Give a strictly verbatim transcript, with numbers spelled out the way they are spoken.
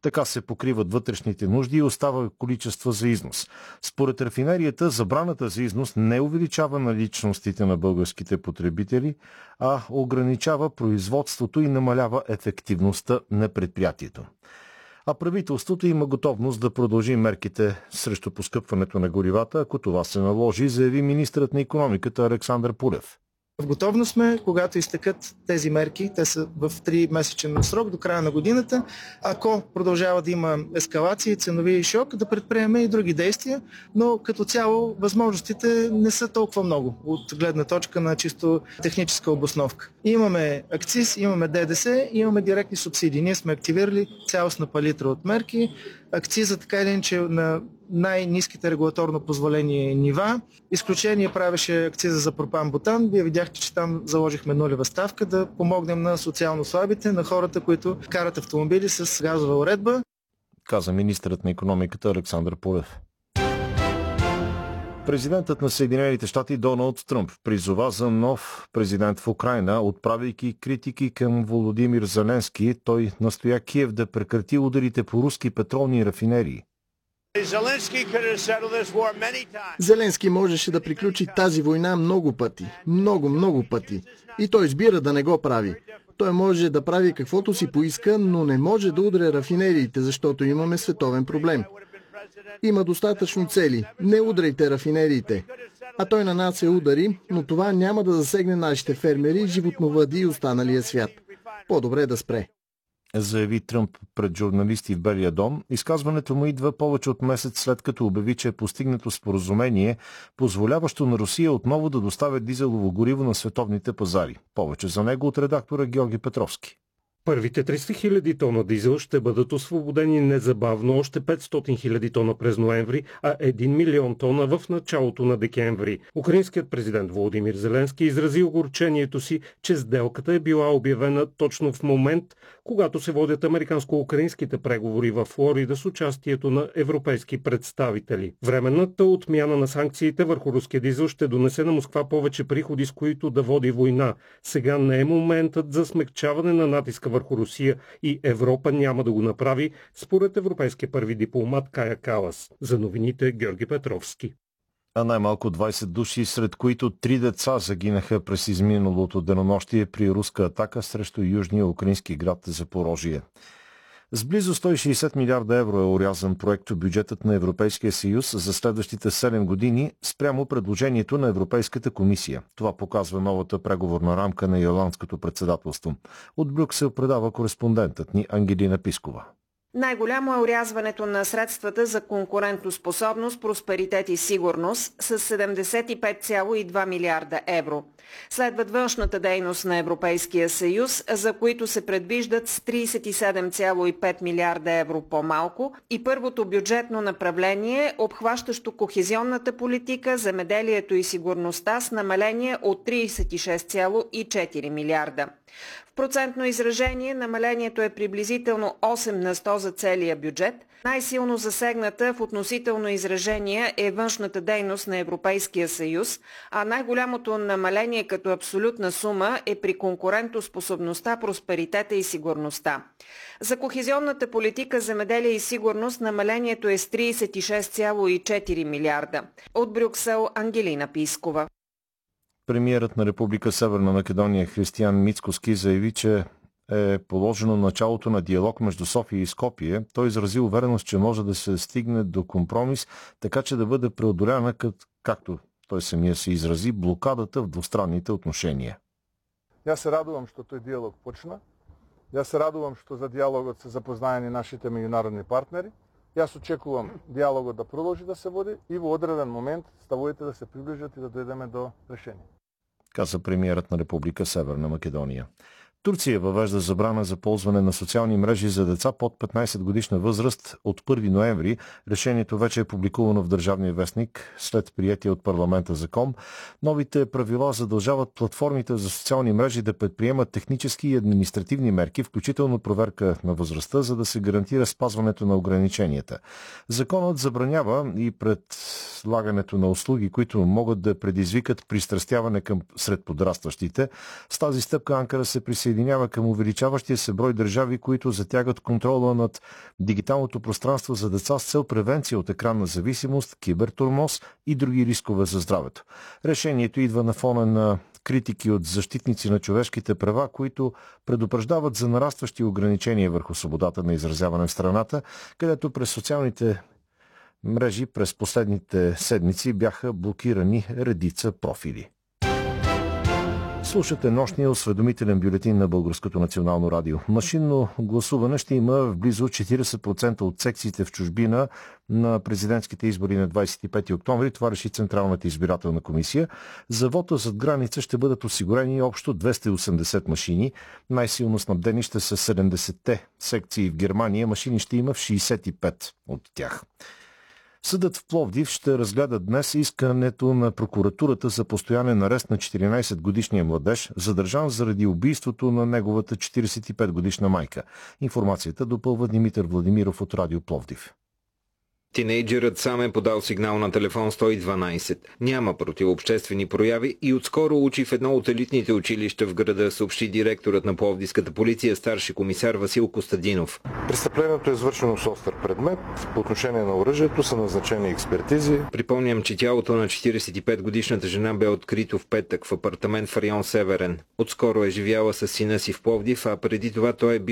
Така се покриват вътрешните нужди и остава количество за износ. Според рафинерията, забраната за износ не увеличава наличностите на българските потребители, а ограничава производството и намалява ефективността на предприятието. А правителството има готовност да продължи мерките срещу поскъпването на горивата, ако това се наложи, заяви министърът на икономиката Александър Пулев. В готовност сме, когато изтекат тези мерки, те са в три месечен срок до края на годината, ако продължава да има ескалация и ценови шок, да предприеме и други действия, но като цяло възможностите не са толкова много от гледна точка на чисто техническа обосновка. Имаме акциз, имаме ДДС, имаме директни субсидии. Ние сме активирали цялостна палитра от мерки. Акциза така или иначе на най-ниските регулаторно позволени нива. Изключение правеше акциза за пропан-бутан. Вие видяхте, че там заложихме нулева ставка да помогнем на социално слабите, на хората, които карат автомобили с газова уредба. Каза министърът на икономиката Александър Пулев. Президентът на Съединените щати Доналд Тръмп призова за нов президент в Украйна, отправяйки критики към Володимир Зеленски. Той настоя Киев да прекрати ударите по руски петролни рафинерии. Зеленски можеше да приключи тази война много пъти. Много, много пъти. И той избира да не го прави. Той може да прави каквото си поиска, но не може да удря рафинериите, защото имаме световен проблем. Има достатъчно цели. Не удряйте рафинериите. А той на нас се удари, но това няма да засегне нашите фермери, животновъди и останалия свят. По-добре да спре. Заяви Тръмп пред журналисти в Белия дом. Изказването му идва повече от месец след като обяви, че е постигнато споразумение, позволяващо на Русия отново да доставя дизелово гориво на световните пазари. Повече за него от редактора Георги Петровски. Първите триста хиляди тона дизел ще бъдат освободени незабавно, още петстотин хиляди тона през ноември, а един милион тона в началото на декември. Украинският президент Володимир Зеленски изрази огорчението си, че сделката е била обявена точно в момент, когато се водят американско-украинските преговори в Флорида с участието на европейски представители. Временната отмяна на санкциите върху руския дизел ще донесе на Москва повече приходи, с които да води война. Сега не е моментът за смекчаване на натиска върху Русия и Европа няма да го направи, според европейския първи дипломат Кая Калас. За новините Георги Петровски. А най-малко двайсет души, сред които три деца загинаха през изминалото денонощие при руска атака срещу южния украински град Запорожие. С близо сто и шейсет милиарда евро е орязан проекто бюджетът на Европейския съюз за следващите седем години спрямо предложението на Европейската комисия. Това показва новата преговорна рамка на ирландското председателство. От Брюксел предава кореспондентът ни Ангелина Пискова. Най-голямо е орязването на средствата за конкурентоспособност, просперитет и сигурност с седемдесет и пет цяло и две милиарда евро. Следват външната дейност на Европейския съюз, за които се предвиждат с трийсет и седем цяло и пет милиарда евро по-малко, и първото бюджетно направление, обхващащо кохезионната политика, земеделието и сигурността с намаление от трийсет и шест цяло и четири милиарда. В процентно изражение намалението е приблизително осем на сто за целия бюджет. Най-силно засегната в относително изражение е външната дейност на Европейския съюз, а най-голямото намаление като абсолютна сума е при конкурентоспособността, просперитета и сигурността. За кохезионната политика, земеделие и сигурност намалението е с трийсет и шест цяло и четири милиарда. От Брюксел Ангелина Пискова. Премиерът на Република Северна Македония Християн Мицкоски заяви, че е положено началото на диалог между София и Скопие. Той изрази увереност, че може да се стигне до компромис, така че да бъде преодоляна, както той самия се изрази, блокадата в двустранните отношения. Я се радувам, що той диалог почна. Я се радувам, що за диалогът са запознаени нашите международни партнери. Аз очекувам диалогът да продължи да се води и в отреден момент ставовете да се приближат и да дойдем до решение. Каза премиерът на Република Северна Македония. Турция въвежда забрана за ползване на социални мрежи за деца под петнайсет годишна възраст от първи ноември. Решението вече е публикувано в Държавния вестник след приятие от парламента закон. Новите правила задължават платформите за социални мрежи да предприемат технически и административни мерки, включително проверка на възрастта, за да се гарантира спазването на ограниченията. Законът забранява и предлагането на услуги, които могат да предизвикат пристрастяване към сред подрастващите. С тази стъпка Анкара се присъединява присъединява към увеличаващия се брой държави, които затягат контрола над дигиталното пространство за деца с цел превенция от екранна зависимост, кибертурмоз и други рискове за здравето. Решението идва на фона на критики от защитници на човешките права, които предупреждават за нарастващи ограничения върху свободата на изразяване в страната, където през социалните мрежи през последните седмици бяха блокирани редица профили. Слушате нощния осведомителен бюлетин на Българското национално радио. Машинно гласуване ще има в близо четиридесет процента от секциите в чужбина на президентските избори на двадесет и пети октомври. Това реши Централната избирателна комисия. За вота зад граница ще бъдат осигурени общо двеста и осемдесет машини. Най-силно снабдени ще са седемдесетте секции в Германия. Машини ще има в шейсет и пет от тях. Съдът в Пловдив ще разгледа днес искането на прокуратурата за постоянен арест на четиринадесетгодишния младеж, задържан заради убийството на неговата четиридесет и петгодишна майка. Информацията допълва Димитър Владимиров от Радио Пловдив. Тинейджерът сам е подал сигнал на телефон сто и дванадесет. Няма противообществени прояви и отскоро учи в едно от елитните училища в града, съобщи директорът на пловдивската полиция, старши комисар Васил Костадинов. Престъплението е извършено с остър предмет. По отношение на оръжието са назначени експертизи. Припомням, че тялото на четиридесет и петгодишната жена бе открито в петък в апартамент в район Северен. Отскоро е живяла с сина си в Пловдив, а преди това той е бил